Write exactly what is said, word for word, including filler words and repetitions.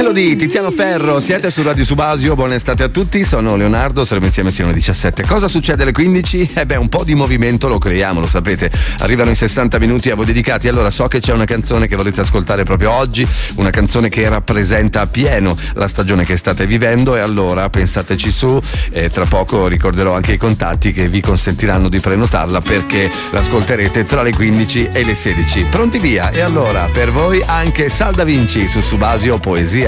Melody, Tiziano Ferro, siete su Radio Subasio, buona estate a tutti, sono Leonardo, saremo insieme sino alle diciassette. Cosa succede alle quindici? Eh beh, un po' di movimento lo creiamo, lo sapete, arrivano i sessanta minuti a voi dedicati, allora so che c'è una canzone che volete ascoltare proprio oggi, una canzone che rappresenta a pieno la stagione che state vivendo e allora pensateci su, e tra poco ricorderò anche i contatti che vi consentiranno di prenotarla perché l'ascolterete tra le quindici e le sedici. Pronti via? E allora per voi anche Sal Da Vinci su Subasio Poesia.